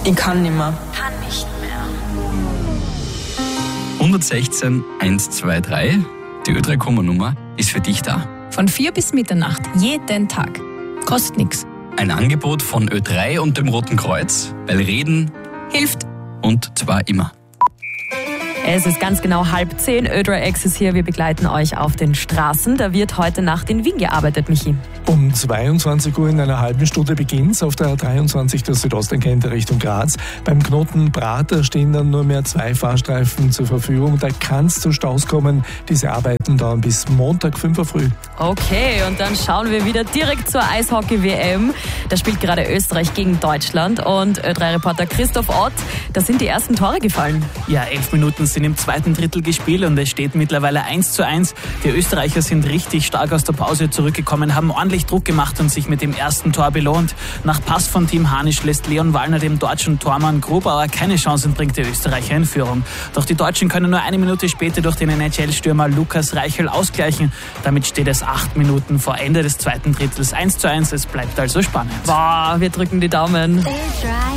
Ich kann nicht mehr. 116 123, die Ö3-Komma-Nummer ist für dich da. Von 4 bis Mitternacht, jeden Tag. Kostet nichts. Ein Angebot von Ö3 und dem Roten Kreuz, weil Reden Hilft. und zwar immer. Es ist ganz genau 9:30. Ö3 Access hier. Wir begleiten euch auf den Straßen. Da wird heute Nacht in Wien gearbeitet, Michi. Um 22 Uhr in einer halben Stunde beginnt's auf der 23 der Südostengrenze Richtung Graz. Beim Knoten Prater stehen dann nur mehr 2 Fahrstreifen zur Verfügung. Da kann's zu Staus kommen. Diese Arbeiten dauern bis Montag 5 Uhr früh. Okay, und dann schauen wir wieder direkt zur Eishockey-WM. Da spielt gerade Österreich gegen Deutschland und Ö3-Reporter Christoph Ott, da sind die ersten Tore gefallen. Ja, 11 Minuten sind im zweiten Drittel gespielt und es steht mittlerweile 1:1. Die Österreicher sind richtig stark aus der Pause zurückgekommen, haben ordentlich Druck gemacht und sich mit dem ersten Tor belohnt. Nach Pass von Team Hanisch lässt Leon Wallner dem deutschen Tormann Grubauer keine Chance und bringt die Österreicher in Führung. Doch die Deutschen können nur eine Minute später durch den NHL-Stürmer Lukas Reichel ausgleichen. Damit steht es 8 Minuten vor Ende des zweiten Drittels 1:1. Es bleibt also spannend. Boah, wir drücken die Daumen.